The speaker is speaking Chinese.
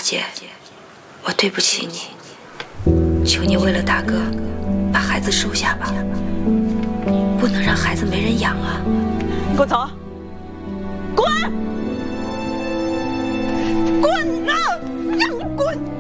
姐，我对不起你，求你为了大哥，把孩子收下吧，不能让孩子没人养啊！ 你给我走！滚！滚啊！让你滚！